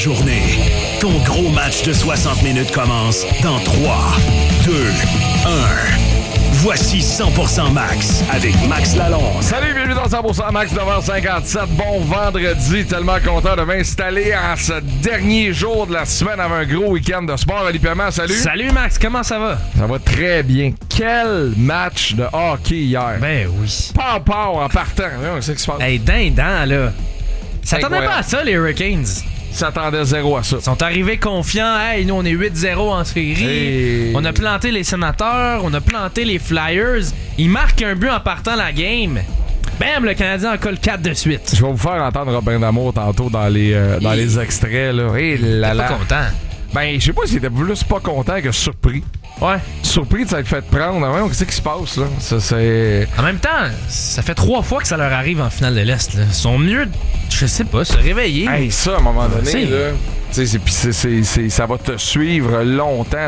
Journée. Ton gros match de 60 minutes commence dans 3, 2, 1. Voici 100% Max avec Max Lalonde. Salut, bienvenue dans 100% Max, 9h57. Bon vendredi, tellement content de m'installer en ce dernier jour de la semaine avec un gros week-end de sport. Ali Paiement, salut. Salut Max, comment ça va? Ça va très bien. Quel match de hockey hier. Ben oui. Pow en partant. On sait ce qui se passe. Hey, dindant, là. S'attendaient pas à ça, les Hurricanes. S'attendait zéro à ça. Ils sont arrivés confiants. Hey, nous, on est 8-0 en série. Hey. On a planté les Sénateurs. On a planté les Flyers. Ils marquent un but en partant la game. Bam, le Canadien en colle 4 de suite. Je vais vous faire entendre Robin D'Amour tantôt dans les extraits. Là. Hey, là, pas content. Ben, je sais pas s'il était plus pas content que surpris. Ouais. Surpris de s'être fait prendre. Qu'est-ce qui se passe, là? Ça, c'est... En même temps, ça fait 3 fois que ça leur arrive en finale de l'Est. Là. Ils sont mieux, je sais pas, se réveiller. Hey, ça, à un moment donné, là... ça va te suivre longtemps.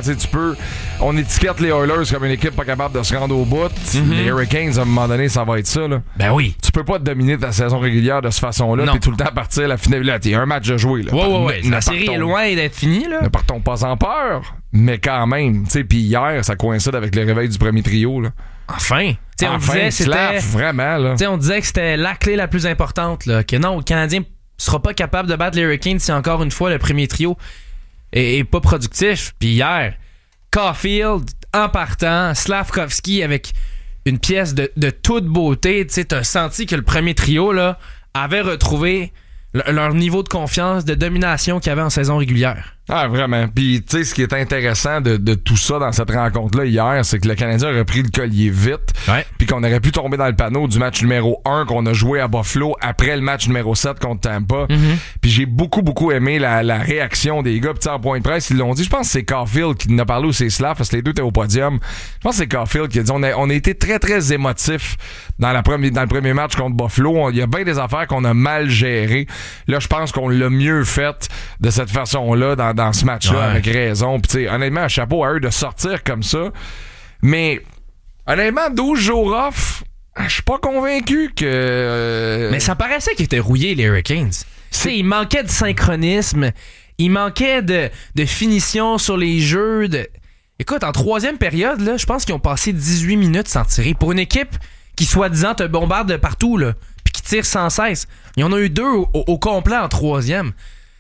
On étiquette les Oilers comme une équipe pas capable de se rendre au bout. Les Hurricanes, à un moment donné, ça va être ça. Là. Ben oui. Tu peux pas te dominer ta saison régulière de cette façon-là puis tout le temps partir à la finale. Là, t'es un match de jouer. Là. Ouais. La série est loin d'être finie. Là. Ne partons pas en peur. Mais quand même, puis hier, ça coïncide avec le réveil du premier trio. Là. Enfin. On disait c'était vraiment, là. On disait que c'était la clé la plus importante. Là, que non, le Canadien sera pas capable de battre les Hurricanes si encore une fois le premier trio est pas productif. Puis hier, Caulfield en partant, Slavkovski avec une pièce de toute beauté. T'as senti que le premier trio là, avait retrouvé leur niveau de confiance, de domination qu'il y avait en saison régulière. Ah, vraiment. Puis, tu sais, ce qui est intéressant de tout ça dans cette rencontre-là hier, c'est que le Canadien aurait pris le collier vite. Ouais. Puis qu'on aurait pu tomber dans le panneau du match numéro 1 qu'on a joué à Buffalo après le match numéro 7 contre Tampa. Puis j'ai beaucoup aimé la réaction des gars. Puis en point de presse, ils l'ont dit. Je pense que c'est Caulfield qui en a parlé ou c'est Slav, parce que les deux étaient au podium. Je pense que c'est Caulfield qui a dit on a été très émotifs dans le premier match contre Buffalo. Il y a bien des affaires qu'on a mal gérées. Là, je pense qu'on l'a mieux fait de cette façon-là dans ce match-là, avec raison. Puis, tu sais, honnêtement, chapeau à eux de sortir comme ça. Mais, honnêtement, 12 jours off, je suis pas convaincu que... Mais ça paraissait qu'ils étaient rouillés, les Hurricanes. Il manquait de synchronisme, il manquait de finition sur les jeux. Écoute, en troisième période, là, je pense qu'ils ont passé 18 minutes sans tirer. Pour une équipe qui, soi-disant, te bombarde de partout, là, puis qui tire sans cesse. Il y en a eu 2 au complet en troisième.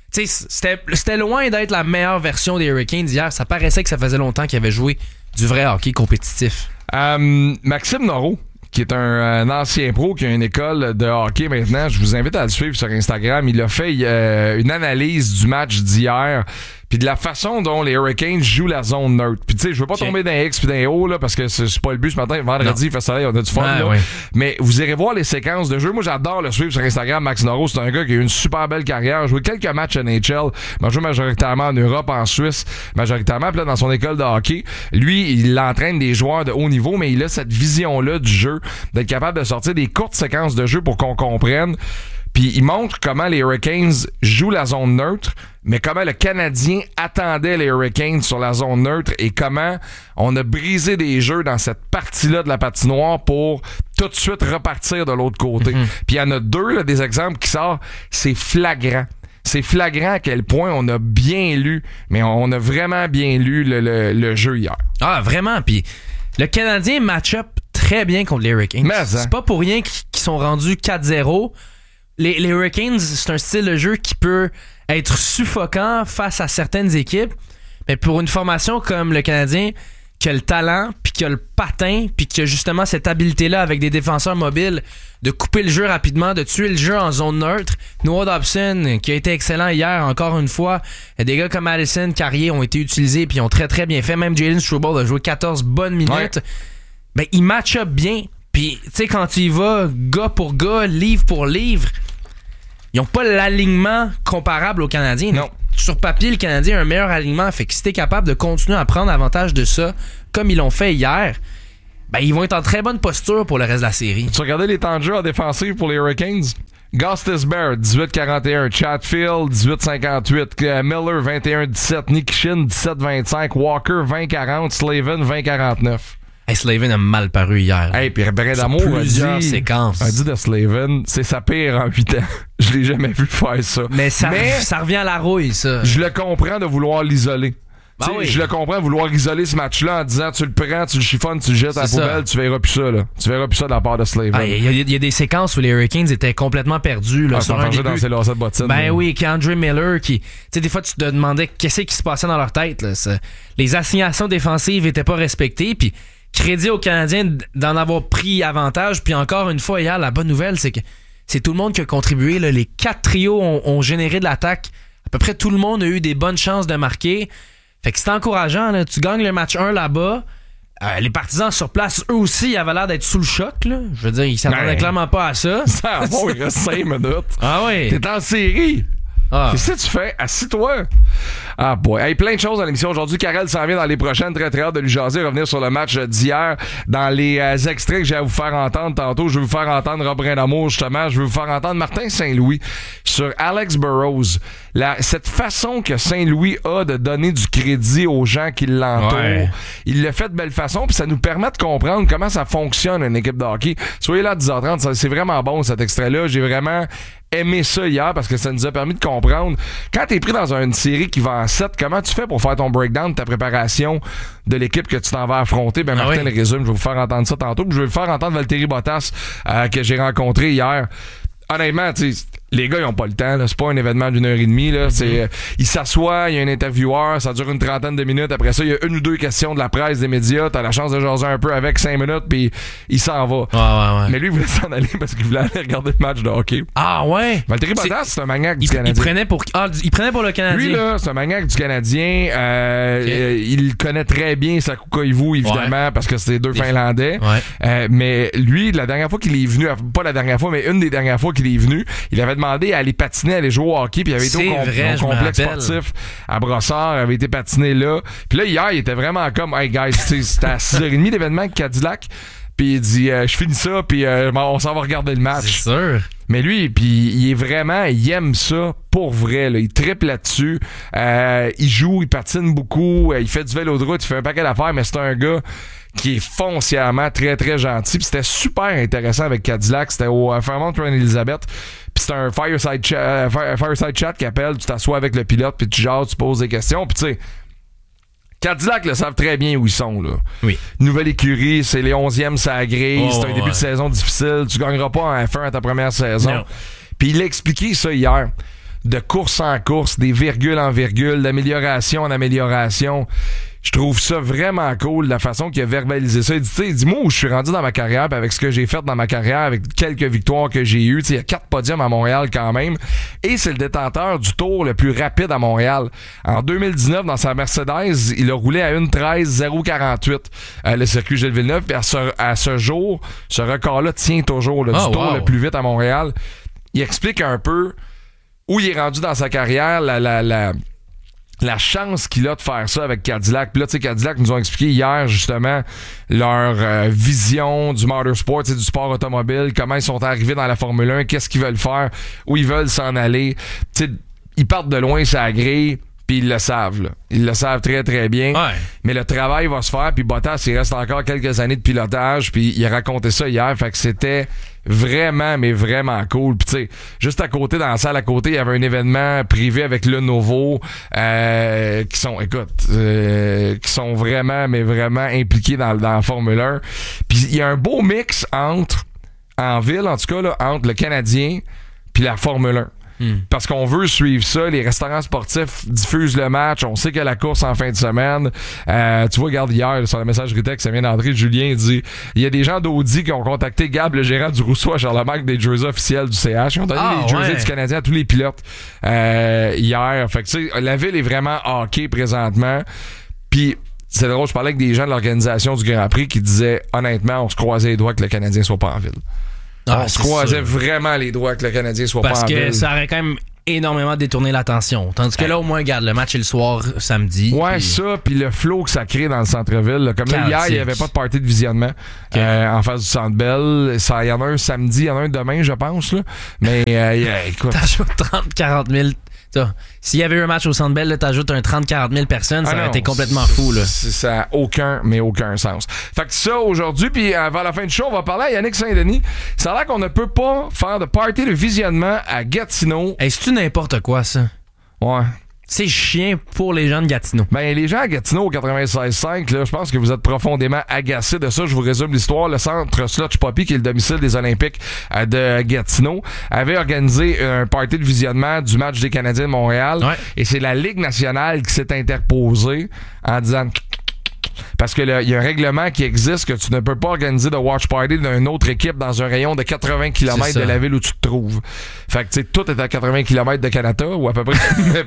C'était loin d'être la meilleure version des Hurricanes hier. Ça paraissait que ça faisait longtemps qu'ils avaient joué du vrai hockey compétitif. Maxime Noreau, qui est un ancien pro qui a une école de hockey maintenant, je vous invite à le suivre sur Instagram. Il a fait une analyse du match d'hier puis de la façon dont les Hurricanes jouent la zone neutre. Puis tu sais, je veux pas tomber d'un X puis d'un O là, parce que c'est pas le but ce matin. Vendredi, il fait soleil, on a du fun. Là. Oui. Mais vous irez voir les séquences de jeu. Moi, j'adore le suivre sur Instagram. Max Noreau, c'est un gars qui a eu une super belle carrière. Il a joué quelques matchs NHL. Il a joué majoritairement en Europe, en Suisse, majoritairement. Puis là, dans son école de hockey, lui, il entraîne des joueurs de haut niveau, mais il a cette vision-là du jeu, d'être capable de sortir des courtes séquences de jeu pour qu'on comprenne. Puis il montre comment les Hurricanes jouent la zone neutre, mais comment le Canadien attendait les Hurricanes sur la zone neutre et comment on a brisé des jeux dans cette partie-là de la patinoire pour tout de suite repartir de l'autre côté. Puis il y en a 2, là, des exemples qui sortent, c'est flagrant. C'est flagrant à quel point on a bien lu, mais on a vraiment bien lu le jeu hier. Ah, vraiment, puis le Canadien match-up très bien contre les Hurricanes. C'est pas pour rien qu'ils sont rendus 4-0. Les Hurricanes, c'est un style de jeu qui peut être suffocant face à certaines équipes, mais pour une formation comme le Canadien, qui a le talent, puis qui a le patin, puis qui a justement cette habilité-là avec des défenseurs mobiles de couper le jeu rapidement, de tuer le jeu en zone neutre. Noah Dobson, qui a été excellent hier, encore une fois. Des gars comme Allison, Carrier ont été utilisés, puis ont très très bien fait. Même Jalen Struble a joué 14 bonnes minutes. Ouais. Ben, il match up bien. Puis, tu sais, quand tu y vas, gars pour gars, livre pour livre, ils n'ont pas l'alignement comparable aux Canadiens. Non. Sur papier, le Canadien a un meilleur alignement. Fait que si t'es capable de continuer à prendre avantage de ça, comme ils l'ont fait hier, ben ils vont être en très bonne posture pour le reste de la série. Tu regardais les temps de jeu en défensive pour les Hurricanes? Gostisbehere, 18-41. Chatfield, 18-58. Miller, 21-17. Nikishin, 17-25. Walker, 20-40. Slavin, 20-49. Hey, Slavin a mal paru hier. Hey, puis Brindamour a dit de Slavin, c'est sa pire en 8 ans. Je l'ai jamais vu faire ça. Mais ça revient à la rouille, ça. Je le comprends de vouloir l'isoler. Ben oui. Je le comprends, vouloir isoler ce match-là en disant tu le prends, tu le chiffonnes, tu le jettes à la poubelle, tu verras plus ça, là. Tu verras plus ça de la part de Slavin. Il y a des séquences où les Hurricanes étaient complètement perdus. Là, sur un début. Dans ses lacets de bottines. Ben oui, K'Andre Miller, tu sais, des fois, tu te demandais qu'est-ce qui se passait dans leur tête, là. Les assignations défensives étaient pas respectées, puis crédit aux Canadiens d'en avoir pris avantage. Puis encore une fois, hier, la bonne nouvelle, c'est que c'est tout le monde qui a contribué, là. Les 4 trios ont généré de l'attaque. À peu près tout le monde a eu des bonnes chances de marquer. Fait que c'est encourageant, là. Tu gagnes le match 1 là-bas. Les partisans sur place, eux aussi, ils avaient l'air d'être sous le choc, là. Je veux dire, ils s'attendaient clairement pas à ça. Ça va, il reste 5 minutes. Ah oui. T'es en série. Qu'est-ce que tu fais? Assis-toi. Ah boy. Hey, plein de choses dans l'émission aujourd'hui. Karel s'en vient dans les prochaines. Très très hâte de lui jaser, revenir sur le match d'hier. Dans les extraits que j'ai à vous faire entendre tantôt, je vais vous faire entendre Rob Brindamour, justement. Je vais vous faire entendre Martin Saint-Louis sur Alex Burrows. Cette façon que Saint-Louis a de donner du crédit aux gens qui l'entourent. Ouais. Il le fait de belle façon, puis ça nous permet de comprendre comment ça fonctionne une équipe de hockey. Soyez là à 10h30, c'est vraiment bon cet extrait-là. J'ai vraiment aimé ça hier parce que ça nous a permis de comprendre. Quand t'es pris dans une série qui va en 7, comment tu fais pour faire ton breakdown de ta préparation de l'équipe que tu t'en vas affronter? Ben Martin le résume, je vais vous faire entendre ça tantôt, puis je vais vous faire entendre Valtteri Bottas que j'ai rencontré hier. Honnêtement, tu sais, les gars, ils ont pas le temps, là. C'est pas un événement d'une heure et demie, là. Ils s'assoient, il y a un intervieweur, ça dure une trentaine de minutes. Après ça, il y a 1 ou 2 questions de la presse, des médias. T'as la chance de jaser un peu avec 5 minutes, puis il s'en va. Ouais. Mais lui, il voulait s'en aller parce qu'il voulait aller regarder le match de hockey. Ah ouais? Valtteri Bottas, c'est un maniaque du Canadien. Il prenait pour le Canadien. Lui, là, c'est un maniaque du Canadien. Il connaît très bien Saku Koivu, évidemment, parce que c'est 2 Finlandais. Ouais. Mais lui, la dernière fois qu'il est venu, pas la dernière fois, mais une des dernières fois qu'il est venu, il avait demandé à aller patiner, à aller jouer au hockey, puis il avait été au complexe sportif à Brossard, il avait été patiné là. Puis là, hier, il était vraiment comme, hey guys, c'était à 6h30 l'événement avec Cadillac, puis il dit, je finis ça, puis on s'en va regarder le match. C'est sûr. Mais lui, puis il aime ça pour vrai, là. Il triple là-dessus. Il joue, il patine beaucoup, il fait du vélo de route, il fait un paquet d'affaires, mais c'est un gars qui est foncièrement très très gentil. Puis c'était super intéressant avec Cadillac. C'était au Fairmont Reine Elizabeth. Puis c'était un fireside chat qui appelle. Tu t'assois avec le pilote, puis tu jases, tu poses des questions. Puis tu sais, Cadillac le savent très bien où ils sont, là. Oui. Nouvelle écurie, c'est les 11e, ça a grille. C'est un début de saison difficile. Tu gagneras pas en F1 à ta première saison. Puis il a expliqué ça hier. De course en course, des virgules en virgules, d'amélioration en amélioration. Je trouve ça vraiment cool, la façon qu'il a verbalisé ça. Il dit, moi où je suis rendu dans ma carrière, puis avec ce que j'ai fait dans ma carrière, avec quelques victoires que j'ai eues, il y a 4 podiums à Montréal quand même, et c'est le détenteur du tour le plus rapide à Montréal. En 2019, dans sa Mercedes, il a roulé à 1:13.048 le circuit Gilles Villeneuve, puis à ce jour, ce record-là tient toujours, là, du tour le plus vite à Montréal. Il explique un peu où il est rendu dans sa carrière, la chance qu'il a de faire ça avec Cadillac. Puis là, tu sais, Cadillac nous ont expliqué hier, justement, leur vision du motorsport, du sport automobile, comment ils sont arrivés dans la Formule 1, qu'est-ce qu'ils veulent faire, où ils veulent s'en aller. Tu sais, ils partent de loin, ça grille, puis ils le savent, là. Ils le savent très, très bien. Ouais. Mais le travail va se faire, puis Bottas, il reste encore quelques années de pilotage, puis il a raconté ça hier, fait que c'était vraiment, mais vraiment cool. Puis tu sais, juste à côté, dans la salle à côté, il y avait un événement privé avec Lenovo qui sont vraiment, mais vraiment impliqués dans la Formule 1. Puis il y a un beau mix en ville, en tout cas, là, entre le Canadien puis la Formule 1. Parce qu'on veut suivre ça. Les restaurants sportifs diffusent le match. On sait qu'il y a la course en fin de semaine. Tu vois, regarde hier, sur la messagerie texte, ça vient d'entrer, Julien dit, il y a des gens d'Audi qui ont contacté Gab, le gérant du Rousseau à Charlemagne, des jerseys officiels du CH. Ils ont donné les jerseys du Canadien à tous les pilotes hier. Fait que tu sais, la ville est vraiment hockey présentement. Puis c'est drôle, je parlais avec des gens de l'organisation du Grand Prix qui disaient, honnêtement, on se croisait les doigts que le Canadien soit pas en ville. On se croisait vraiment les doigts que le Canadien soit pas en ville. Parce que ça aurait quand même énormément détourné l'attention. Tandis que là, au moins, regarde, le match est le soir, samedi. Ouais, ça, puis le flow que ça crée dans le centre-ville. Là. Comme là, hier, il n'y avait pas de party de visionnement en face du Centre Bell. Il y en a un samedi, il y en a un demain, je pense. Là. Mais écoute... T'as joué 30-40 000... S'il y avait eu un match au Centre Bell, t'ajoutes un 30-40 000 personnes, ça aurait été complètement fou. Là. Ça n'a aucun sens. Fait que ça, aujourd'hui, puis avant la fin du show, on va parler à Yannick Saint-Denis. Ça a l'air qu'on ne peut pas faire de party de visionnement à Gatineau. Hey, c'est-tu n'importe quoi, ça? Ouais. C'est chiant pour les gens de Gatineau. Ben, les gens à Gatineau au 96.5, là, je pense que vous êtes profondément agacés de ça. Je vous résume l'histoire. Le centre Slotch Poppy, qui est le domicile des Olympiques de Gatineau, avait organisé un party de visionnement du match des Canadiens de Montréal. Ouais. Et c'est la Ligue nationale qui s'est interposée en disant... Parce que il y a un règlement qui existe que tu ne peux pas organiser de watch party d'une autre équipe dans un rayon de 80 km de la ville où tu te trouves. Fait que tu sais, tout est à 80 km de Canada ou à peu près,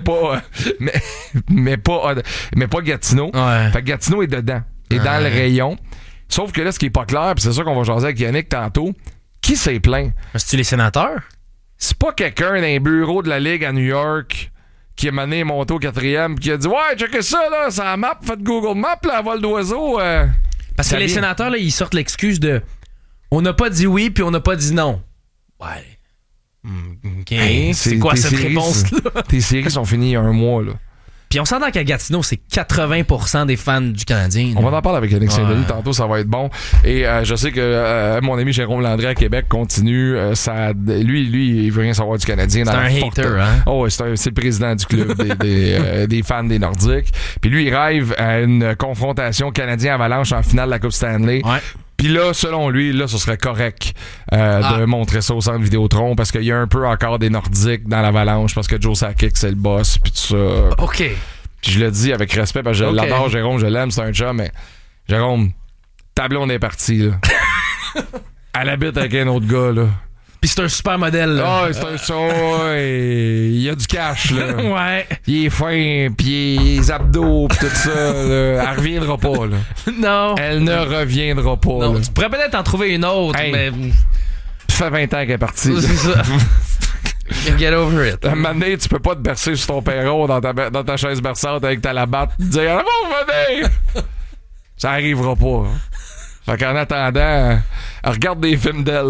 mais pas Gatineau. Ouais. Fait que Gatineau est dedans, est dans le rayon. Sauf que là, ce qui est pas clair, puis c'est ça qu'on va jaser avec Yannick tantôt, qui s'est plaint? C'est-tu les sénateurs? C'est pas quelqu'un d'un bureau de la Ligue à New York qui a mené monté au 4e, qui a dit ouais, checkez ça, là, c'est la map, faites Google Maps, là, à vol d'oiseau. Parce que les sénateurs, là, ils sortent l'excuse de on n'a pas dit oui, puis on n'a pas dit non. Ouais. OK. Hey, c'est quoi cette réponse-là? Tes séries sont finies il y a un mois, là. Puis on s'entend qu'à Gatineau, c'est 80% des fans du Canadien. On va en parler avec Yannick Saint-Denis tantôt, ça va être bon. Et je sais que mon ami Jérôme Landry à Québec continue. Lui, il veut rien savoir du Canadien. C'est un hater, hein? Oh, c'est le président du club des fans des Nordiques. Puis lui, il rêve à une confrontation Canadien-Avalanche en finale de la Coupe Stanley. Ouais. Puis là, selon lui, là, ce serait correct de montrer ça au centre Vidéotron parce qu'il y a un peu encore des Nordiques dans l'Avalanche parce que Joe Sakic, c'est le boss, puis tout ça. OK. Puis je le dis avec respect parce que je l'adore, Jérôme, je l'aime, c'est un chum, mais Jérôme, ta blonde est partie, là. Elle habite avec un autre gars, là. Puis c'est un super modèle, là. Ah, c'est un son, il y a du cash, là. Ouais. Il est fin, puis les abdos, puis tout ça, là. Elle reviendra pas, là. Non. Elle ne reviendra pas, non, là. Tu pourrais peut-être en trouver une autre, mais... Ça fait 20 ans qu'elle est partie. C'est ça. Get over it. À un moment donné, tu peux pas te bercer sur ton perron dans ta chaise berçante avec ta labatte et dire « Ah bon, venez! » Ça arrivera pas. Fait qu'en attendant, regarde des films d'elle.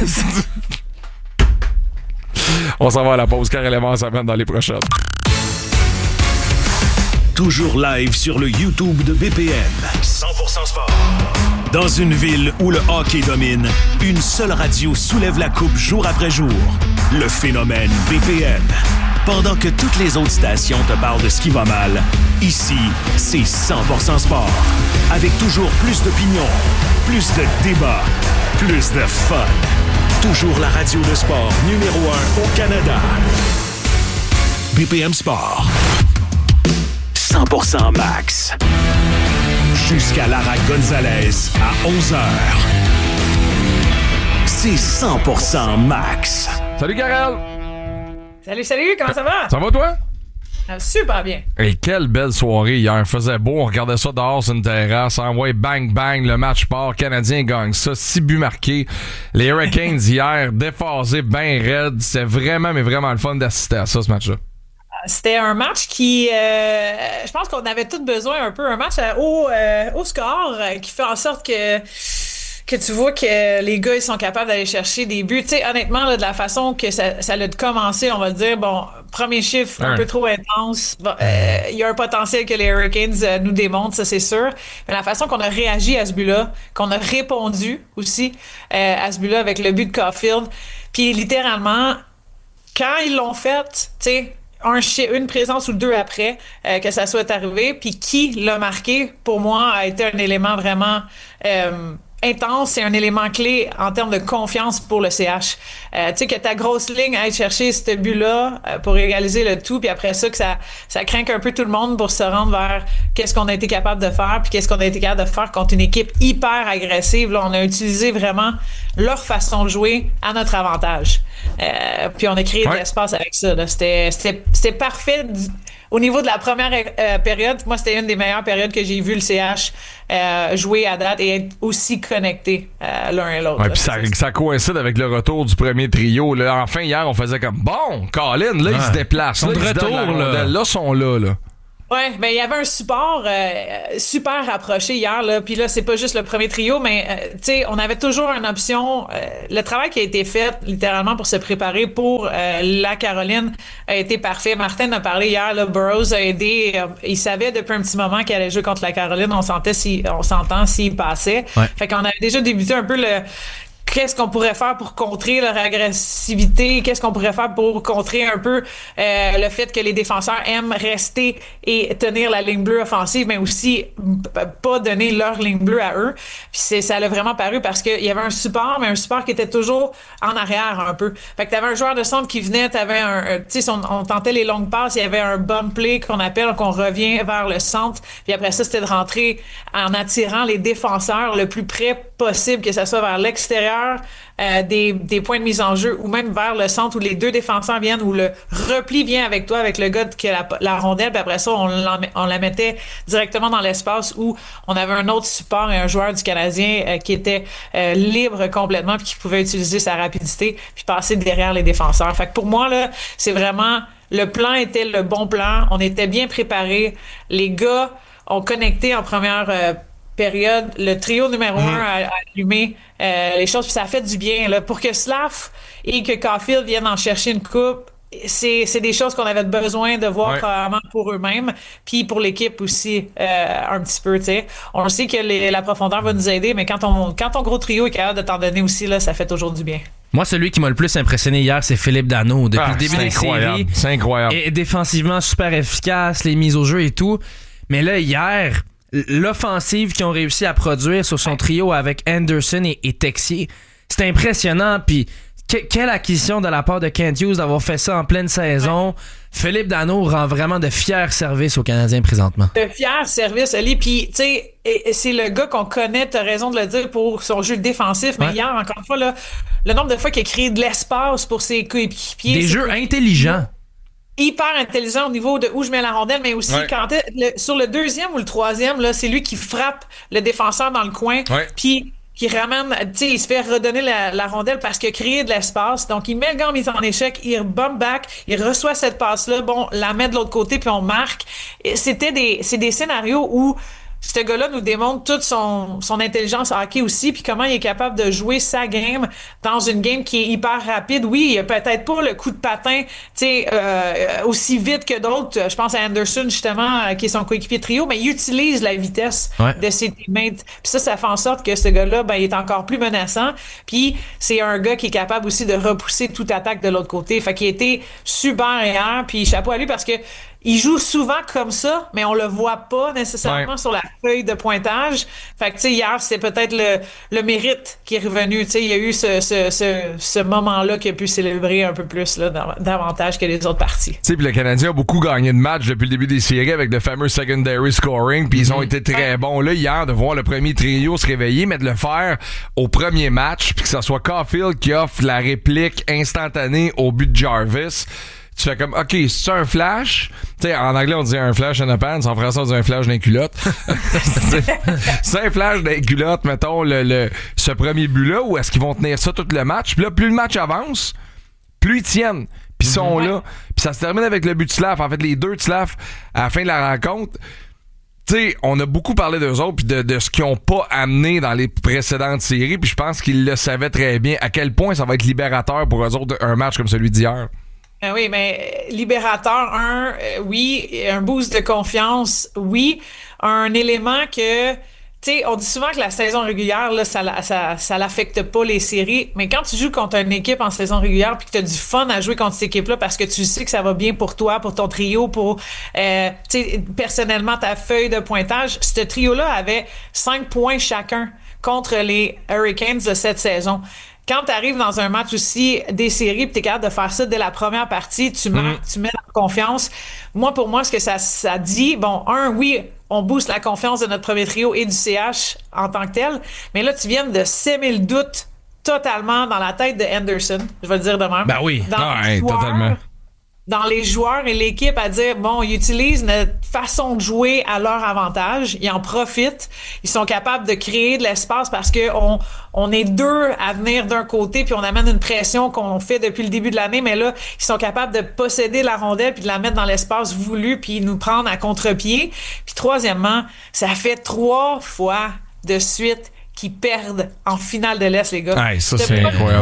On s'en va à la pause car Élément s'amène dans les prochaines. Toujours live sur le YouTube de BPM. 100% sport. Dans une ville où le hockey domine, une seule radio soulève la coupe jour après jour. Le phénomène BPM. Pendant que toutes les autres stations te parlent de ce qui va mal, ici, c'est 100% sport. Avec toujours plus d'opinions, plus de débats, plus de fun. Toujours la radio de sport numéro 1 au Canada. BPM Sport. 100% max. Jusqu'à Lara Gonzalez à 11h. C'est 100% max. Salut Karel! Salut, comment ça va? Ça va toi? Super bien. Et quelle belle soirée hier. Il faisait beau, on regardait ça dehors sur une terrasse. Envoyé bang bang, le match part. Canadien gagne ça. 6 buts marqués. Les Hurricanes hier, déphasés, ben raides. C'était vraiment, mais vraiment le fun d'assister à ça, ce match-là. C'était un match qui, je pense qu'on avait tous besoin un peu, un match au score qui fait en sorte que tu vois que les gars ils sont capables d'aller chercher des buts. Tu sais, honnêtement, là, de la façon que ça a commencé, on va le dire, bon, premier chiffre un peu trop intense. Bon, il y a un potentiel que les Hurricanes nous démontrent, ça c'est sûr. Mais la façon qu'on a réagi à ce but-là, qu'on a répondu aussi à ce but-là avec le but de Caulfield, puis littéralement, quand ils l'ont fait, tu sais, une présence ou deux après que ça soit arrivé, puis qui l'a marqué, pour moi, a été un élément vraiment intense, c'est un élément clé en termes de confiance pour le CH. Tu sais, que ta grosse ligne aille chercher ce but-là pour égaliser le tout, puis après ça, que ça craint un peu tout le monde pour se rendre vers qu'est-ce qu'on a été capable de faire, puis qu'est-ce qu'on a été capable de faire contre une équipe hyper agressive. Là, on a utilisé vraiment leur façon de jouer à notre avantage. Puis on a créé de l'espace avec ça. Là. C'était parfait. Au niveau de la première période, moi, c'était une des meilleures périodes que j'ai vu le CH jouer à date et être aussi connecté l'un et l'autre. Ouais, puis ça coïncide avec le retour du premier trio. Là. Enfin, hier, on faisait comme, bon, Colin, là, ils se déplacent. Là, ils sont là, sont là. Ouais, ben il y avait un support super rapproché hier là, puis là c'est pas juste le premier trio, mais tu sais on avait toujours une option. Le travail qui a été fait littéralement pour se préparer pour la Caroline a été parfait. Martin a parlé hier, là, Burroughs a aidé. Il savait depuis un petit moment qu'il allait jouer contre la Caroline. On s'entend s'il passait. Ouais. Fait qu'on avait déjà débuté un peu qu'est-ce qu'on pourrait faire pour contrer leur agressivité? Qu'est-ce qu'on pourrait faire pour contrer un peu le fait que les défenseurs aiment rester et tenir la ligne bleue offensive, mais aussi pas donner leur ligne bleue à eux. Puis ça l'a vraiment paru parce qu'il y avait un support, mais un support qui était toujours en arrière un peu. Fait que t'avais un joueur de centre qui venait, t'avais tu sais, on tentait les longues passes, il y avait un bump play qu'on appelle, qu'on revient vers le centre. Puis après ça, c'était de rentrer en attirant les défenseurs le plus près possible, que ce soit vers l'extérieur des points de mise en jeu ou même vers le centre où les deux défenseurs viennent, où le repli vient avec toi, avec le gars qui a la rondelle, puis après ça, on la mettait directement dans l'espace où on avait un autre support et un joueur du Canadien qui était libre complètement puis qui pouvait utiliser sa rapidité puis passer derrière les défenseurs. Fait que pour moi, là, c'est vraiment... Le plan était le bon plan. On était bien préparés. Les gars ont connecté en première période. Le trio numéro 1 a allumé les choses, puis ça a fait du bien. Là. Pour que Slav et que Caulfield viennent en chercher une coupe, c'est des choses qu'on avait besoin de voir probablement pour eux-mêmes, puis pour l'équipe aussi un petit peu. T'sais. On sait que la profondeur va nous aider, mais quand ton gros trio est capable de t'en donner aussi, là, ça fait toujours du bien. Moi, celui qui m'a le plus impressionné hier, c'est Philippe Danault. Depuis le début des séries. C'est incroyable. Et défensivement, super efficace, les mises au jeu et tout. Mais là, hier... L'offensive qu'ils ont réussi à produire sur son trio avec Anderson et Texier, c'est impressionnant. Puis quelle acquisition de la part de Kent Hughes d'avoir fait ça en pleine saison. Philippe Danault rend vraiment de fiers services aux Canadiens présentement. De fiers services, Ali. Puis, tu sais, c'est le gars qu'on connaît, t'as raison de le dire, pour son jeu défensif. Mais hier, encore une fois, là, le nombre de fois qu'il a créé de l'espace pour ses coéquipiers. Des jeux intelligents. Hyper intelligent au niveau de où je mets la rondelle, mais aussi sur le deuxième ou le troisième, là, c'est lui qui frappe le défenseur dans le coin, puis qui ramène, tu sais, il se fait redonner la rondelle parce qu'il a créé de l'espace. Donc, il met le gars en mise en échec, il bump back, il reçoit cette passe-là, bon, la met de l'autre côté, puis on marque. C'est des scénarios où ce gars-là nous démontre toute son intelligence hockey aussi, puis comment il est capable de jouer sa game dans une game qui est hyper rapide. Oui, il a peut-être pas le coup de patin, tu sais, aussi vite que d'autres. Je pense à Anderson, justement, qui est son coéquipier trio, mais il utilise la vitesse de ses teammates. Puis ça fait en sorte que ce gars-là, ben, il est encore plus menaçant. Puis c'est un gars qui est capable aussi de repousser toute attaque de l'autre côté. Fait qu'il a été super hier, puis chapeau à lui parce que il joue souvent comme ça, mais on le voit pas nécessairement sur la feuille de pointage. Fait que, tu sais, hier, c'était peut-être le mérite qui est revenu. Tu sais, il y a eu ce moment-là qui a pu célébrer un peu plus, là, davantage que les autres parties. Tu sais, puis le Canadien a beaucoup gagné de matchs depuis le début des séries avec le fameux secondary scoring, puis ils ont été très bons. Là, hier, de voir le premier trio se réveiller, mais de le faire au premier match, puis que ce soit Caulfield qui offre la réplique instantanée au but de Jarvis. Tu fais comme, OK, c'est un flash? Tu sais, en anglais, on dit un flash in a pants. En français, on dit un flash dans les culottes. C'est un flash dans les culottes, mettons, ce premier but-là, ou est-ce qu'ils vont tenir ça tout le match? Puis là, plus le match avance, plus ils tiennent. Puis ils sont là. Puis ça se termine avec le but de Slav. En fait, les deux de Slav, à la fin de la rencontre, tu sais, on a beaucoup parlé d'eux autres puis de ce qu'ils ont pas amené dans les précédentes séries. Puis je pense qu'ils le savaient très bien à quel point ça va être libérateur pour eux autres un match comme celui d'hier. Oui, mais libérateur, oui, un boost de confiance, oui, un élément que, tu sais, on dit souvent que la saison régulière, là, ça l'affecte pas les séries, mais quand tu joues contre une équipe en saison régulière puis que tu as du fun à jouer contre cette équipe-là parce que tu sais que ça va bien pour toi, pour ton trio, pour, tu sais, personnellement, ta feuille de pointage, ce trio-là avait 5 points chacun contre les Hurricanes de cette saison. Quand tu arrives dans un match aussi des séries et tu es capable de faire ça dès la première partie, tu marques, tu mets la confiance. Pour moi, ce que ça dit, bon, oui, on booste la confiance de notre premier trio et du CH en tant que tel, mais là, tu viens de s'aimer le doute totalement dans la tête de Anderson, je vais le dire de même. Ben oui, totalement. dans les joueurs et l'équipe à dire, bon, ils utilisent notre façon de jouer à leur avantage, ils en profitent, ils sont capables de créer de l'espace parce que on est deux à venir d'un côté puis on amène une pression qu'on fait depuis le début de l'année, mais là, ils sont capables de posséder la rondelle puis de la mettre dans l'espace voulu puis nous prendre à contre-pied. Puis troisièmement, ça fait 3 fois de suite qu'ils perdent en finale de l'Est, les gars. Ouais, ça, c'est incroyable.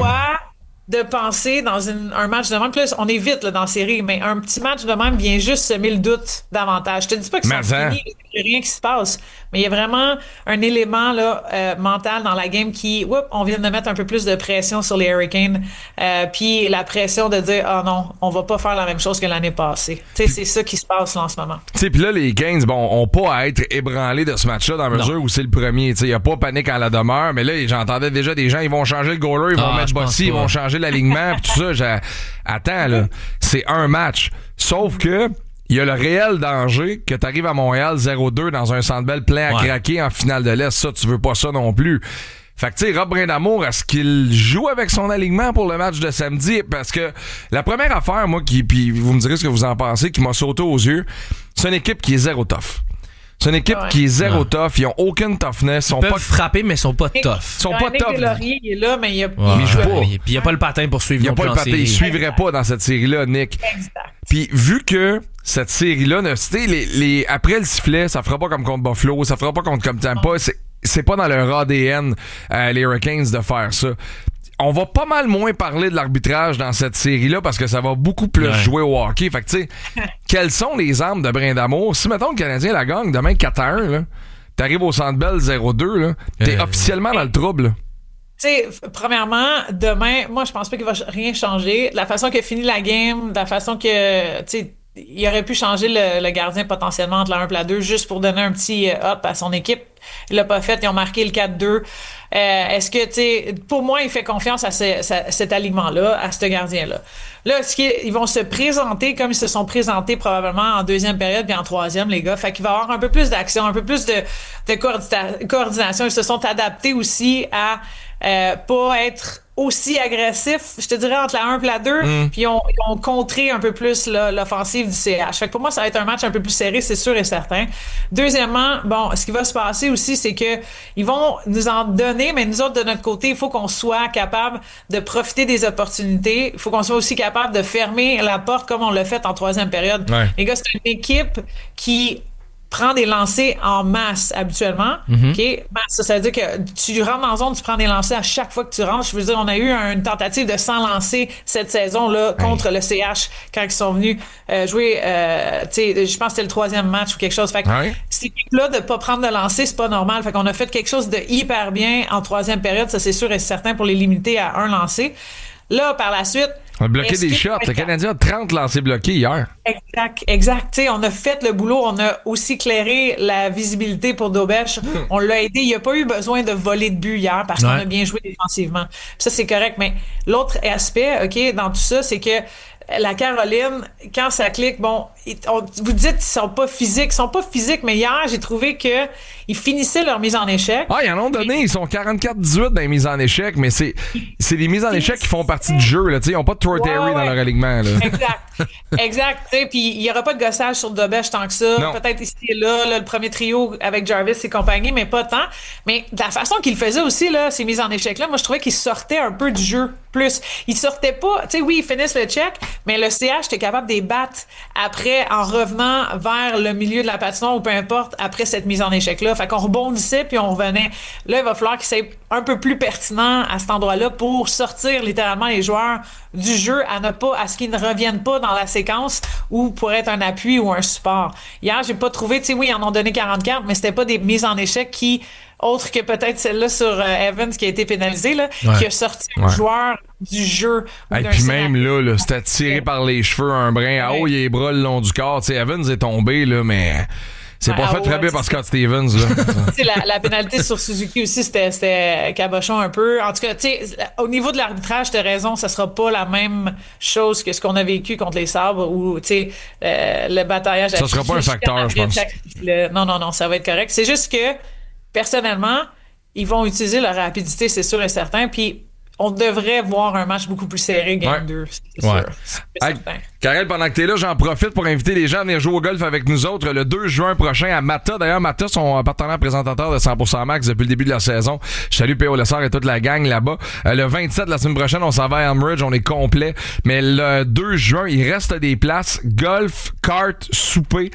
De penser dans un match de même. Puis là, on est vite là, dans la série, mais un petit match de même vient juste semer le doute davantage. Je te dis pas que c'est fini, il n'y a rien qui se passe, mais il y a vraiment un élément là, mental dans la game qui, on vient de mettre un peu plus de pression sur les Hurricanes, puis la pression de dire, ah non, on va pas faire la même chose que l'année passée. C'est ça qui se passe là, en ce moment. Puis là, les Canes, ont pas à être ébranlés de ce match-là dans la mesure où c'est le premier. Il n'y a pas panique à la demeure, mais là, j'entendais déjà des gens, ils vont changer le goaler, ils vont mettre Bossy, ils vont changer l'alignement, pis tout ça. Attends, là, c'est un match. Sauf que il y a le réel danger que t'arrives à Montréal 0-2 dans un Centre Bell plein à craquer en finale de l'Est. Ça, tu veux pas ça non plus. Fait que, tu sais, Rob Brindamour, est-ce qu'il joue avec son alignement pour le match de samedi? Parce que la première affaire, moi, puis vous me direz ce que vous en pensez, qui m'a sauté aux yeux, c'est une équipe qui est zéro tough. C'est une équipe qui est zéro tough. Ils ont aucune toughness. Ils peuvent frapper, mais ils sont pas tough. Ils sont pas tough. Laurier, il est là, mais il joue pas. Puis il n'y a pas le patin pour suivre. Il n'y a pas le patin. Il suivrait pas dans cette série-là, Nick. Exact. Puis vu que cette série-là, après le sifflet, ça fera pas comme contre Buffalo, ça fera pas comme Tampa. C'est pas dans leur ADN, les Hurricanes, de faire ça. On va pas mal moins parler de l'arbitrage dans cette série-là parce que ça va beaucoup plus jouer au hockey. Fait que, tu sais, quelles sont les armes de Brindamour? Si, mettons, le Canadien la gagne demain 4-1, là, t'arrives au Centre Bell 0-2, là, t'es officiellement dans le trouble. Tu sais, premièrement, demain, moi, je pense pas qu'il va rien changer. La façon que finit la game, la façon que, tu sais, il aurait pu changer le gardien potentiellement entre la 1 et la 2 juste pour donner un petit up à son équipe. Il l'a pas fait. Ils ont marqué le 4-2. Est-ce que, tu sais, pour moi, il fait confiance à cet alignement-là, à ce gardien-là. Là, ils vont se présenter comme ils se sont présentés probablement en deuxième période puis en troisième, les gars. Fait qu'il va y avoir un peu plus d'action, un peu plus de coordination. Ils se sont adaptés aussi à pas être aussi agressif, je te dirais, entre la 1 et la 2, puis ils ont contré un peu plus l'offensive du CH. Fait que pour moi, ça va être un match un peu plus serré, c'est sûr et certain. Deuxièmement, ce qui va se passer aussi, c'est que ils vont nous en donner, mais nous autres, de notre côté, il faut qu'on soit capable de profiter des opportunités. Il faut qu'on soit aussi capable de fermer la porte comme on l'a fait en troisième période. Ouais. Les gars, c'est une équipe qui prend des lancers en masse habituellement. OK? Ça veut dire que tu rentres dans la zone, tu prends des lancers à chaque fois que tu rentres. Je veux dire, on a eu une tentative de 100 lancers cette saison-là contre le CH quand ils sont venus jouer. Je pense que c'était le 3e match ou quelque chose. Fait que cette équipe-là, de pas prendre de lancers, c'est pas normal. Fait qu'on a fait quelque chose de hyper bien en troisième période. Ça, c'est sûr et certain pour les limiter à un lancer. Là, par la suite, on a bloqué des shots. Le Canadien a 30 lancers bloqués hier. Exact. T'sais, on a fait le boulot. On a aussi éclairé la visibilité pour Dobech. On l'a aidé. Il n'y a pas eu besoin de voler de but hier parce qu'on a bien joué défensivement. Puis ça, c'est correct. Mais l'autre aspect, OK, dans tout ça, c'est que la Caroline, quand ça clique, vous dites qu'ils sont pas physiques. Ils sont pas physiques, mais hier, j'ai trouvé que ils finissaient leur mise en échec. Ils en ont donné. Ils sont 44-18 dans les mises en échec, mais c'est des mises en échec qui font partie du jeu. Là. Ils n'ont pas de Troy Terry dans leur alignement. Là. Exact. Puis il n'y aura pas de gossage sur Dobech tant que ça. Non. Peut-être ici et là, le premier trio avec Jarvis et compagnie, mais pas tant. Mais de la façon qu'il faisait aussi, là, ces mises en échec-là, moi, je trouvais qu'ils sortaient un peu du jeu plus. Ils sortaient pas... Tu sais, oui, ils finissent le check, mais le CH était capable de les battre après en revenant vers le milieu de la patinoire ou peu importe après cette mise en échec-là. Fait qu'on rebondissait puis on revenait. Là, il va falloir qu'il soit un peu plus pertinent à cet endroit-là pour sortir littéralement les joueurs du jeu à ce qu'ils ne reviennent pas dans la séquence ou pour être un appui ou un support. Hier, j'ai pas trouvé, tu sais, oui, ils en ont donné 44, mais c'était pas des mises en échec qui, autre que peut-être celle-là sur Evans qui a été pénalisée, là, qui a sorti un joueur du jeu. Et puis même là, c'était tiré par les cheveux un brin à haut, il a les bras le long du corps. Tu sais, Evans est tombé, là, mais... C'est pas fait très bien par Scott Stevens. Là. la pénalité sur Suzuki aussi, c'était cabochon un peu. En tout cas, au niveau de l'arbitrage, t'as raison, ça sera pas la même chose que ce qu'on a vécu contre les Sabres ou le bataillage. Ça sera pas un facteur, je pense. Non, ça va être correct. C'est juste que, personnellement, ils vont utiliser leur rapidité, c'est sûr et certain. Puis, on devrait voir un match beaucoup plus serré, Game 2. C'est sûr. C'est certain. Karel, pendant que t'es là, j'en profite pour inviter les gens à venir jouer au golf avec nous autres le 2 juin prochain à Mata. D'ailleurs, Mata sont partenaires présentateur de 100% Max depuis le début de la saison. Je salue P.O. Lessard et toute la gang là-bas. Le 27, la semaine prochaine, on s'en va à Elmridge, on est complet. Mais le 2 juin, il reste des places. Golf, kart, souper,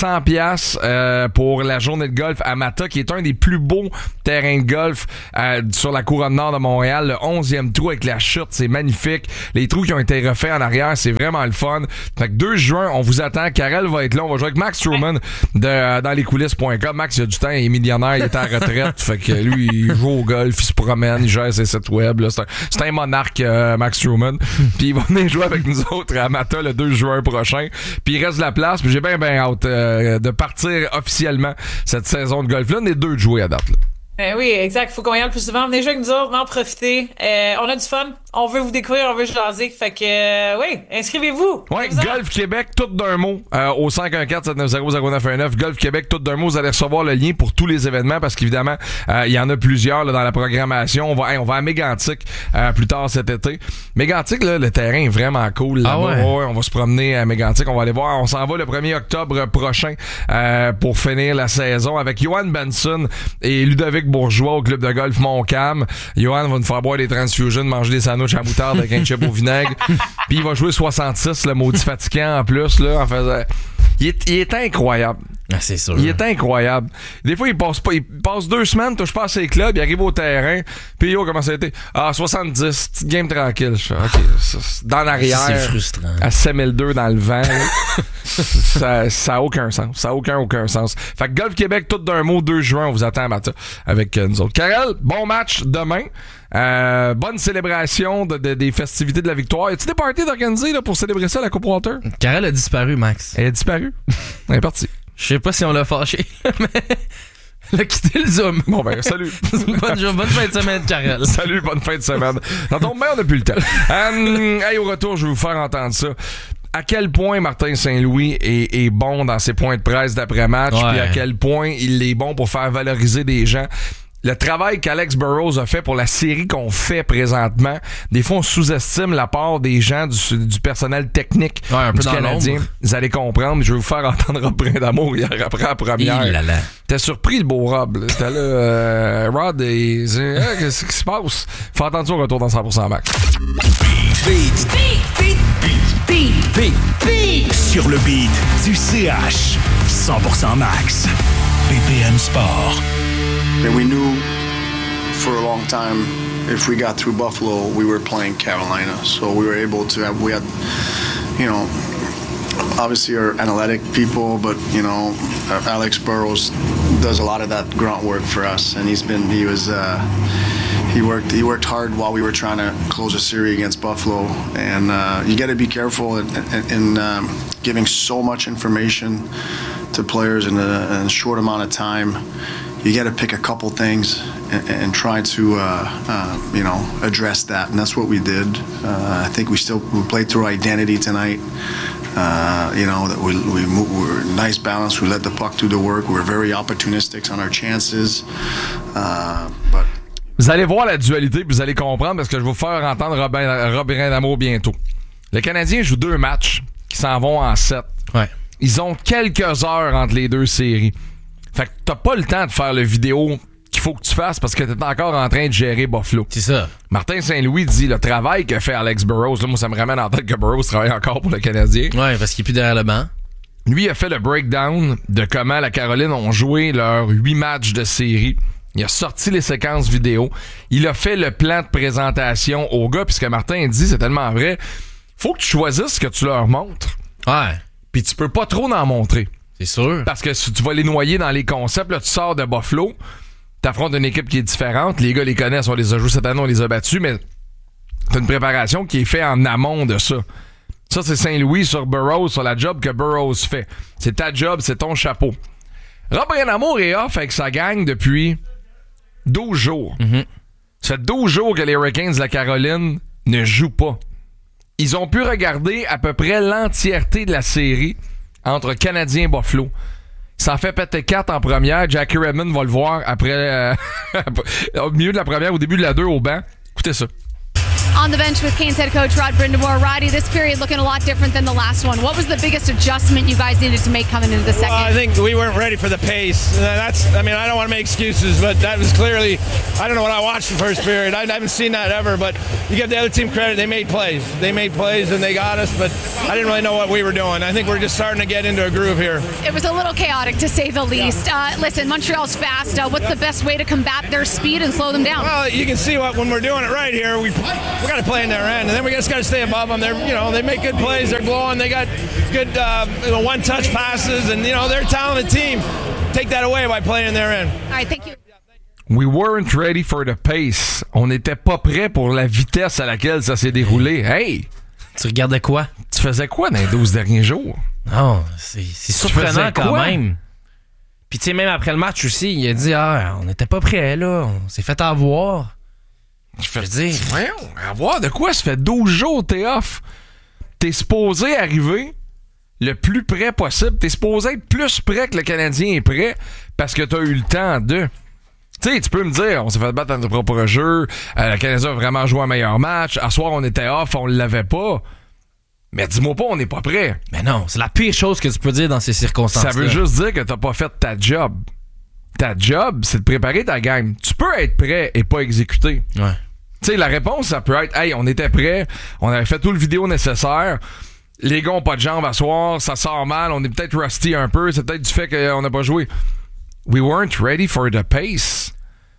100$ pour la journée de golf à Mata, qui est un des plus beaux terrains de golf sur la couronne nord de Montréal. Le 11e trou avec la chute, c'est magnifique. Les trous qui ont été refaits en arrière, c'est vraiment le fun. Fait que 2 juin, on vous attend. Karel va être là. On va jouer avec Max Truman de dans lescoulisses.com. Max, il a du temps, il est millionnaire, il est en retraite. Fait que lui, il joue au golf, il se promène, il gère ses sites web. Là. C'est un monarque, Max Truman. Puis il va venir jouer avec nous autres à Mata le 2 juin prochain. Puis il reste de la place. Puis j'ai bien hâte de partir officiellement cette saison de golf-là. On est 2 de jouer à date. Là. Oui, exact. Faut qu'on y aille le plus souvent. Venez jouer avec nous autres, en profiter. On a du fun. On veut vous découvrir, on veut jaser. Fait que, oui, inscrivez-vous. Oui, Golf Québec, tout d'un mot, au 514-790-0919. Golf Québec, tout d'un mot. Vous allez recevoir le lien pour tous les événements parce qu'évidemment, il y en a plusieurs là, dans la programmation. On va à Mégantic plus tard cet été. Mégantic, là, le terrain est vraiment cool. Là-bas. Ouais, on va se promener à Mégantic. On va aller voir. On s'en va le 1er octobre prochain pour finir la saison avec Johan Benson et Ludovic Bourgeois au club de golf Montcalm. Johan va nous faire boire des transfusions, manger des sandwichs à moutarde avec un chip au vinaigre. Puis il va jouer 66, le maudit fatigant en plus, là, en faisant... Il est incroyable. Ah, c'est sûr. Il est incroyable. Des fois, il passe 2 semaines, touche pas à ses clubs, il arrive au terrain, puis comment ça a été? 70, petite game tranquille. Je fais, OK, dans l'arrière. C'est frustrant. À 7002 dans le vent. ça a aucun sens. Ça a aucun sens. Fait que Golf Québec, tout d'un mot, 2 juin, on vous attend à Mata avec nous autres. Karel, bon match demain. Bonne célébration des festivités de la victoire. Y a-tu des parties d'organiser là, pour célébrer ça, la Coupe Walter? Karel a disparu, Max. Elle a disparu. Elle est partie. Je sais pas si on l'a fâché, mais elle a quitté le Zoom. Bon ben, salut. bonne fin de semaine, Karel. Salut, bonne fin de semaine. Ça tombe bien, on n'a plus le temps. Hey, au retour, je vais vous faire entendre ça. À quel point Martin Saint-Louis est bon dans ses points de presse d'après-match, puis à quel point il est bon pour faire valoriser des gens. Le travail qu'Alex Burrows a fait pour la série qu'on fait présentement, des fois on sous-estime la part des gens du personnel technique un peu du Canadien. Vous allez comprendre, je vais vous faire entendre Rob Brindamour hier après la première. T'es surpris le beau Rob. T'es là, Rod, qu'est-ce qui se passe? Faut entendre ça au retour dans 100% Max. Beat. Sur le beat du CH. 100% Max. BPM Sport. And we knew for a long time if we got through Buffalo, we were playing Carolina. So we were able to have, we had, you know, obviously our analytic people, but, you know, Alex Burrows does a lot of that grunt work for us. And he worked hard while we were trying to close a series against Buffalo. And you got to be careful in giving so much information to players in a short amount of time. You got to pick a couple things and try to, address that. And that's what we did. I think we played through identity tonight. That we're nice balance. We let the puck do the work. We were very opportunistic on our chances. But vous allez voir la dualité, puis vous allez comprendre parce que je vais vous faire entendre Rob Brindamour bientôt. Le Canadien joue 2 matchs qui s'en vont en 7. Ouais. Ils ont quelques heures entre les 2 séries. Fait que t'as pas le temps de faire le vidéo qu'il faut que tu fasses parce que t'es encore en train de gérer Buffalo. C'est ça. Martin Saint-Louis dit le travail que fait Alex Burrows. Là, moi, ça me ramène en tête que Burrows travaille encore pour le Canadien. Ouais, parce qu'il est plus derrière le banc. Lui a fait le breakdown de comment la Caroline ont joué leurs 8 matchs de série. Il a sorti les séquences vidéo. Il a fait le plan de présentation aux gars. Puis ce que Martin dit, c'est tellement vrai. Faut que tu choisisses ce que tu leur montres. Ouais. Puis tu peux pas trop en montrer. C'est sûr. Parce que si tu vas les noyer dans les concepts, là, tu sors de Buffalo, t'affrontes une équipe qui est différente. Les gars les connaissent, on les a joués cette année, on les a battus, mais t'as une préparation qui est faite en amont de ça. Ça, c'est Saint-Louis sur Burrows, sur la job que Burrows fait. C'est ta job, c'est ton chapeau. Rob Brindamour est off avec sa gang depuis 12 jours. Mm-hmm. Ça fait 12 jours que les Hurricanes de la Caroline ne jouent pas. Ils ont pu regarder à peu près l'entièreté de la série entre Canadien et Buffalo. Il s'en fait péter 4 en première. Jackie Redmond va le voir après au milieu de la première, au début de la 2 au banc. Écoutez ça. on the bench with Canes head coach Rod Brind'Amour. Roddy, this period looking a lot different than the last one. What was the biggest adjustment you guys needed to make coming into the second? Well, I think we weren't ready for the pace. I don't want to make excuses, but that was clearly, I don't know what I watched the first period. I haven't seen that ever, but you give the other team credit. They made plays. They made plays and they got us, but I didn't really know what we were doing. I think we're just starting to get into a groove here. It was a little chaotic, to say the least. Listen, Montreal's fast. What's the best way to combat their speed and slow them down? Well, you can see when we're doing it right here, we got to play in their end, and then we just got to stay above them. They make good plays. They're glowing. They got good one-touch passes, and they're a talented team. Take that away by playing in their end. All right, thank you. We weren't ready for the pace. On n'était pas prêt pour la vitesse à laquelle ça s'est déroulé. Hey! Tu regardais quoi? Tu faisais quoi dans les 12 derniers jours? Non, c'est surprenant quand même. Puis tu sais, même après le match aussi, il a dit on n'était pas prêt là, on s'est fait avoir. Je dis, voyons, avoir de quoi? Ça fait 12 jours t'es off. T'es supposé arriver le plus près possible. T'es supposé être plus près que le Canadien est prêt parce que t'as eu le temps de... Tu sais, tu peux me dire, on s'est fait battre dans notre propre jeu, le Canadien a vraiment joué un meilleur match, à soir on était off, on l'avait pas. Mais dis-moi pas, on n'est pas prêt. Mais non, c'est la pire chose que tu peux dire dans ces circonstances-là. Ça veut juste dire que t'as pas fait ta job. Ta job, c'est de préparer ta game. Tu peux être prêt et pas exécuter. Ouais. Tu sais, la réponse, ça peut être, hey, on était prêt, on avait fait tout le vidéo nécessaire, les gars ont pas de jambes à soir, ça sort mal, on est peut-être rusty un peu, c'est peut-être du fait qu'on n'a pas joué. We weren't ready for the pace.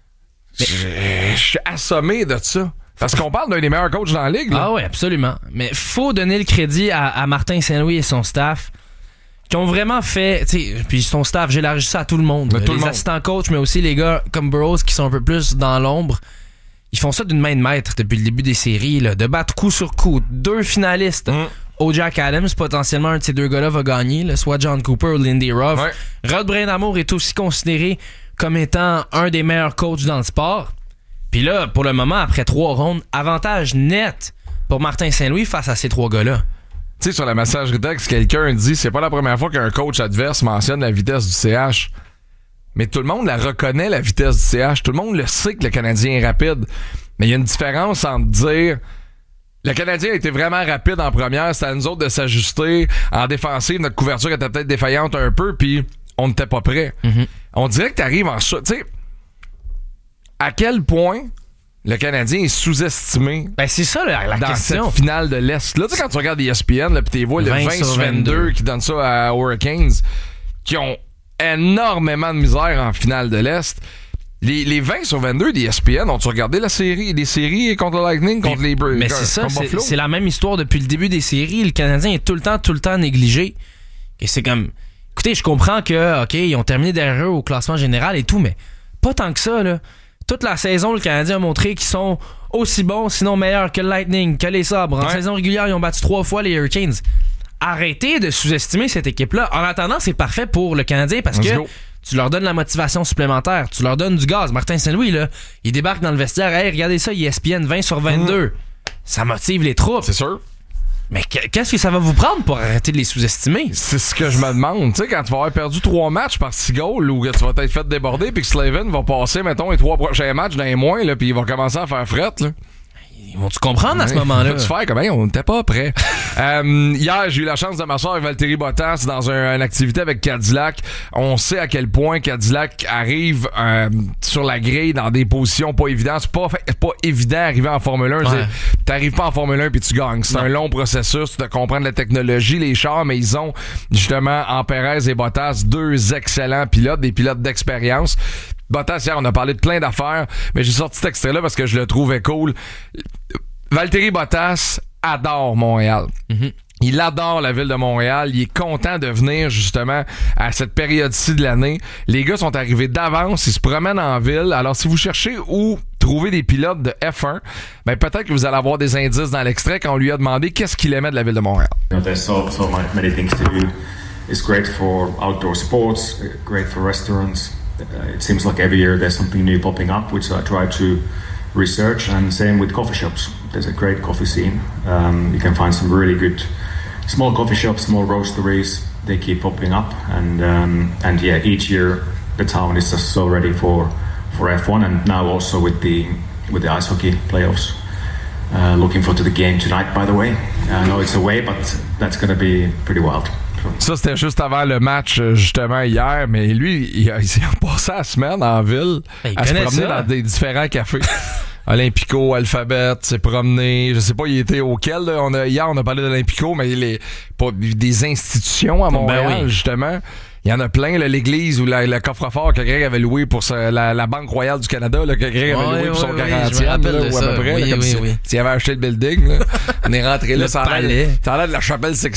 Je suis assommé de ça. Parce qu'on parle d'un des meilleurs coachs dans la ligue. Là. Ah oui, absolument. Mais faut donner le crédit à Martin Saint-Louis et son staff qui ont vraiment fait... Puis son staff, j'élargis ça à tout le monde. Les assistants coachs, mais aussi les gars comme Burroughs qui sont un peu plus dans l'ombre. Ils font ça d'une main de maître depuis le début des séries, là, de battre coup sur coup. 2 finalistes. Au Jack Adams, potentiellement un de ces 2 gars-là va gagner, là, soit John Cooper ou Lindy Ruff. Ouais. Rod Brind'Amour est aussi considéré comme étant un des meilleurs coachs dans le sport. Puis là, pour le moment, après 3 rondes, avantage net pour Martin Saint-Louis face à ces 3 gars-là. Tu sais, sur la messagerie texte, quelqu'un dit c'est pas la première fois qu'un coach adverse mentionne la vitesse du CH. Mais tout le monde la reconnaît, la vitesse du CH. Tout le monde le sait que le Canadien est rapide. Mais il y a une différence entre dire... Le Canadien a été vraiment rapide en première, c'était à nous autres de s'ajuster. En défensive, notre couverture était peut-être défaillante un peu, puis on n'était pas prêt. Mm-hmm. On dirait que t'arrives en... Tu sais, à quel point le Canadien est sous-estimé c'est ça la dans question. Cette finale de l'Est. Là, tu sais, quand tu regardes ESPN, là, pis tu vois le 20-22 qui donne ça à Hurricanes, qui ont énormément de misère en finale de l'Est. Les 20-22 d'ESPN, ont-tu regardé les séries contre le Lightning, contre les Bruins? Mais c'est ça, c'est la même histoire depuis le début des séries. Le Canadien est tout le temps négligé. Et c'est comme... Écoutez, je comprends que, OK, ils ont terminé derrière eux au classement général et tout, mais pas tant que ça, là. Toute la saison, le Canadien a montré qu'ils sont aussi bons, sinon meilleurs que le Lightning, que les Sabres. En saison régulière, ils ont battu 3 fois les Hurricanes. Arrêtez de sous-estimer cette équipe-là. En attendant, c'est parfait pour le Canadien parce que tu leur donnes la motivation supplémentaire, tu leur donnes du gaz. Martin Saint-Louis, là, il débarque dans le vestiaire. Hey, regardez ça, ESPN 20/22. Ça motive les troupes. C'est sûr. Mais qu'est-ce que ça va vous prendre pour arrêter de les sous-estimer? C'est ce que je me demande. Tu sais, quand tu vas avoir perdu 3 matchs par 6 goals ou que tu vas t'être fait déborder puis que Slavin va passer, mettons, les 3 prochains matchs dans les moins, puis il va commencer à faire fret, là. Ils vont-tu comprendre à ce moment-là? Faut-tu faire comme on n'était pas prêt. Hier, j'ai eu la chance de m'asseoir avec Valtteri Bottas dans une activité avec Cadillac. On sait à quel point Cadillac arrive sur la grille dans des positions pas évidentes. C'est pas évident d'arriver en Formule 1. Ouais. T'arrives pas en Formule 1 puis tu gagnes. C'est un long processus de comprendre la technologie, les chars, mais ils ont justement en Perez et Bottas 2 excellents pilotes, des pilotes d'expérience. Bottas, hier, on a parlé de plein d'affaires, mais j'ai sorti cet extrait-là parce que je le trouvais cool. Valtteri Bottas adore Montréal. Mm-hmm. Il adore la ville de Montréal. Il est content de venir, justement, à cette période-ci de l'année. Les gars sont arrivés d'avance. Ils se promènent en ville. Alors, si vous cherchez où trouver des pilotes de F1, ben peut-être que vous allez avoir des indices dans l'extrait quand on lui a demandé qu'est-ce qu'il aimait de la ville de Montréal. There's so many things to do. It's great for outdoor sports, great for restaurants. It seems like every year there's something new popping up, which I try to research, and same with coffee shops. There's a great coffee scene. You can find some really good small coffee shops, small roasteries. They keep popping up, and yeah, each year the town is just so ready for F1, and now also with the ice hockey playoffs. Looking forward to the game tonight, by the way. I know it's away, but that's going to be pretty wild. Ça, c'était juste avant le match, justement, hier. Mais lui, il a passé la semaine en ville à se promener dans des différents cafés. Olympico, Alphabet, s'est promené. Je sais pas, il était auquel. Là. Hier, on a parlé d'Olympico, mais des institutions à Montréal, justement. Il y en a plein, là, l'église ou le coffre-fort que Greg avait loué pour la Banque Royale du Canada, là, que Greg avait loué pour son 40e, ou à peu près. Oui, s'il avait acheté le building. Là. On est rentré là, ça a l'air de la chapelle